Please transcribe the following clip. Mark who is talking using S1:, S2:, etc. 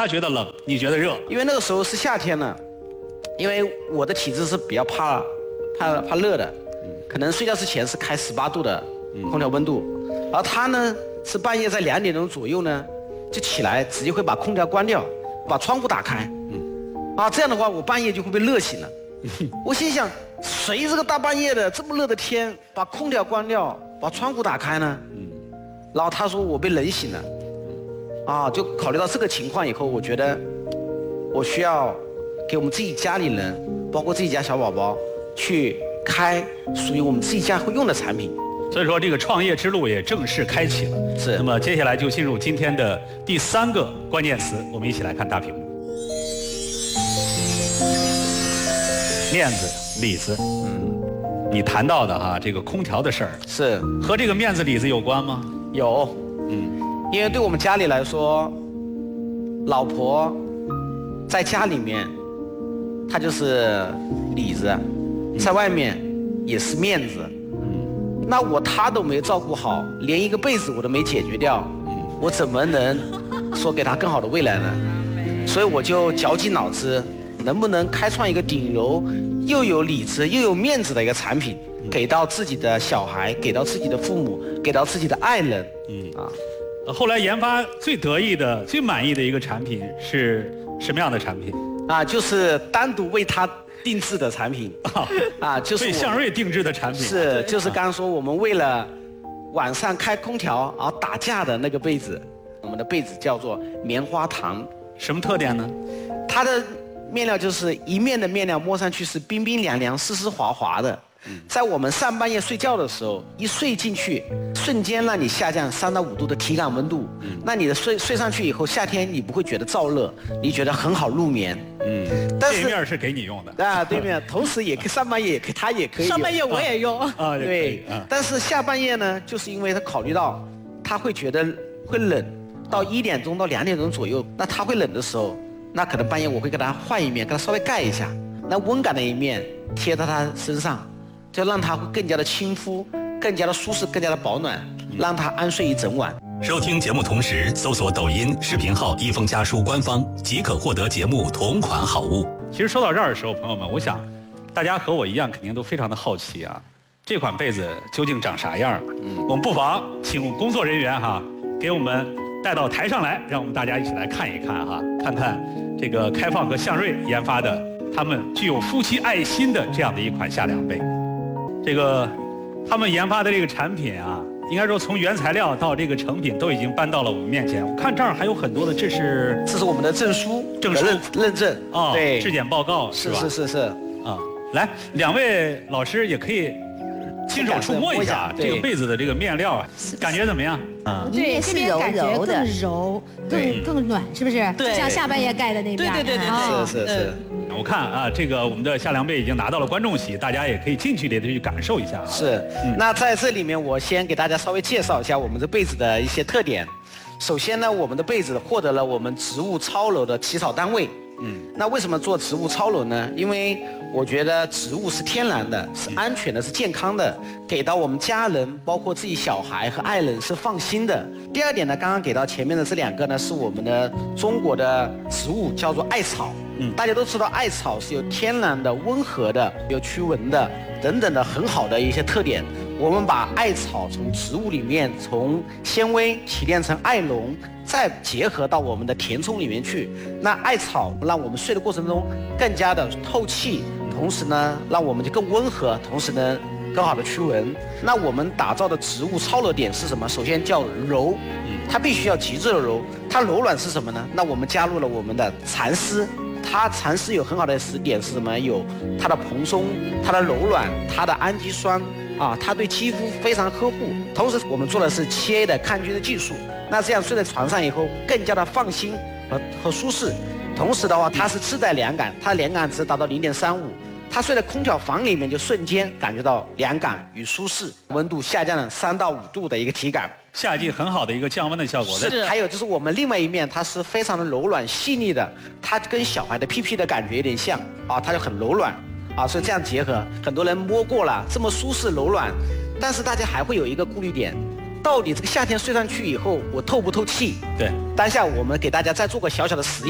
S1: 他觉得冷，你觉得热。
S2: 因为那个时候是夏天了，因为我的体质是比较怕热的，可能睡觉之前是开18度的空调温度，而他呢是半夜在2点钟左右呢就起来，直接会把空调关掉，把窗户打开，这样的话我半夜就会被热醒了。我心想，谁这个大半夜的这么热的天，把空调关掉，把窗户打开呢？然后他说我被冷醒了，就考虑到这个情况以后，我觉得我需要给我们自己家里人，包括自己家小宝宝，去开属于我们自己家会用的产品。
S1: 所以说，这个创业之路也正式开启了。
S2: 是。
S1: 那么接下来就进入今天的第3个关键词，我们一起来看大屏幕。面子、里子，你谈到的这个空调的事儿，
S2: 是
S1: 和这个面子里子有关吗？
S2: 有，因为对我们家里来说，老婆在家里面，她就是里子，在外面也是面子。那她都没照顾好，连一个被子我都没解决掉，我怎么能说给她更好的未来呢？所以我就绞尽脑汁，能不能开创一个顶柔又有里子又有面子的一个产品，给到自己的小孩，给到自己的父母，给到自己的爱人。
S1: 后来研发最得意的、最满意的一个产品是什么样的产品？
S2: 就是单独为他定制的产品。就是
S1: 为向瑞定制的产品。
S2: 是，就是刚刚说我们为了晚上开空调而打架的那个被子，我们的被子叫做棉花糖。
S1: 什么特点呢？
S2: 它的面料就是一面的面料摸上去是冰冰凉凉、湿湿滑滑的，在我们上半夜睡觉的时候，一睡进去，瞬间让你下降3到5度的体感温度。那你的睡上去以后，夏天你不会觉得燥热，你觉得很好入眠。但是
S1: 对面是给你用的。
S2: 对面，同时也可以上半夜也可以，他也可以
S3: 上半夜我也用。
S2: 对。但是下半夜呢，就是因为他考虑到他会觉得会冷，到1点钟到2点钟左右，那他会冷的时候，那可能半夜我会给他换一面，给他稍微盖一下，那温感的一面贴到他身上，就让他会更加的亲肤，更加的舒适，更加的保暖，让他安睡一整晚。
S4: 收听节目同时搜索抖音视频号一封家书官方，即可获得节目同款好物。
S1: 其实说到这儿的时候，朋友们，我想大家和我一样肯定都非常的好奇这款被子究竟长啥样？我们不妨请工作人员给我们带到台上来，让我们大家一起来看一看看看这个开放和向瑞研发的他们具有夫妻爱心的这样的一款夏凉被。这个他们研发的这个产品应该说从原材料到这个成品都已经搬到了我们面前。我看这儿还有很多的，这是
S2: 我们的证书认证对，
S1: 质检报告是吧？
S2: 是
S1: 来2位老师也可以亲手触摸一下这个被子的这个面料感觉怎么样？
S3: 对，这边感觉更柔，更暖，是不是？对，像下半夜盖的那边。
S2: 对，是。
S1: 我看这个我们的夏凉被已经拿到了观众席，大家也可以近距离的去感受一下。
S2: 是。那在这里面，我先给大家稍微介绍一下我们这被子的一些特点。首先呢，我们的被子获得了我们植物超柔的起草单位。那为什么做植物超柔呢？因为我觉得植物是天然的，是安全的，是健康的，给到我们家人，包括自己小孩和爱人是放心的。第二点呢，刚刚给到前面的这2个呢，是我们的中国的植物，叫做艾草。大家都知道艾草是有天然的、温和的、有驱蚊的等等的很好的一些特点。我们把艾草从植物里面，从纤维提炼成艾绒，再结合到我们的填充里面去。那艾草让我们睡的过程中更加的透气，同时呢，让我们就更温和，同时呢，更好的驱蚊。那我们打造的植物超柔点是什么？首先叫柔，它必须要极致的柔。它柔软是什么呢？那我们加入了我们的蚕丝。它蚕丝有很好的点是什么？有它的蓬松，它的柔软，它的氨基酸它对肌肤非常呵护。同时我们做的是7A 的抗菌的技术，那这样睡在床上以后更加的放心和舒适。同时的话，它是自带凉感，它的凉感值达到0.35，它睡在空调房里面就瞬间感觉到凉感与舒适，温度下降了3到5度的一个体感。
S1: 夏季很好的一个降温的效果。
S2: 是。还有就是我们另外一面，它是非常的柔软细腻的，它跟小孩的屁屁的感觉有点像它就很柔软所以这样结合，很多人摸过了，这么舒适柔软，但是大家还会有一个顾虑点，到底这个夏天睡上去以后我透不透气？
S1: 对。
S2: 当下我们给大家再做个小小的实验。